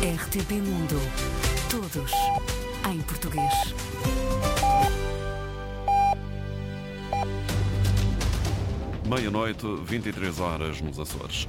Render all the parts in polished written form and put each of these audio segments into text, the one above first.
RTP Mundo. Todos em português. Meia-noite, 23 horas nos Açores.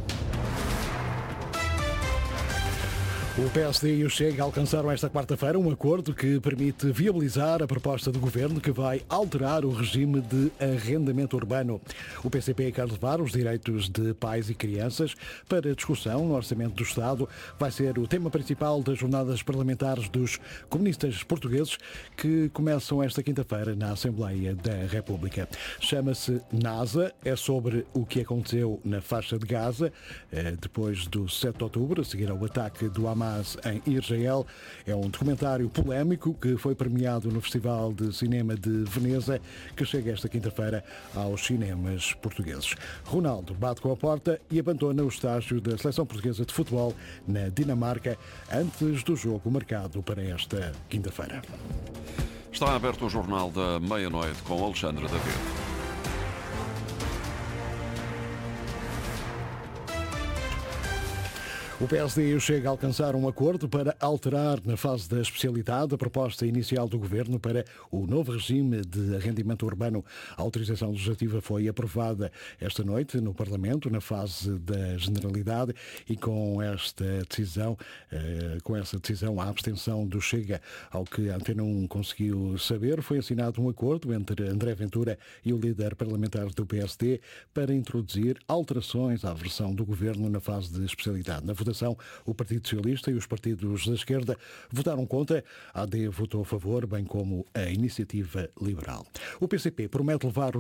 O PSD e o Chega alcançaram esta quarta-feira um acordo que permite viabilizar a proposta do Governo que vai alterar o regime de arrendamento urbano. O PCP quer levar os direitos de pais e crianças para discussão no Orçamento do Estado. Vai ser o tema principal das jornadas parlamentares dos comunistas portugueses que começam esta quinta-feira na Assembleia da República. Chama-se NASA, é sobre o que aconteceu na faixa de Gaza depois do 7 de outubro, a seguir ao ataque do Hamas em Israel. É um documentário polémico que foi premiado no Festival de Cinema de Veneza, que chega esta quinta-feira aos cinemas portugueses. Ronaldo bate com a porta e abandona o estágio da Seleção Portuguesa de Futebol na Dinamarca antes do jogo marcado para esta quinta-feira. Está aberto o Jornal da Meia-Noite com Alexandre David. O PSD e o Chega alcançaram um acordo para alterar, na fase da especialidade, a proposta inicial do Governo para o novo regime de arrendamento urbano. A autorização legislativa foi aprovada esta noite no Parlamento, na fase da generalidade, e com essa decisão, a abstenção do Chega, ao que a Antena 1 conseguiu saber, foi assinado um acordo entre André Ventura e o líder parlamentar do PSD para introduzir alterações à versão do Governo na fase de especialidade. Na votação, o Partido Socialista e os partidos da esquerda votaram contra. A AD votou a favor, bem como a Iniciativa Liberal. O PCP promete levar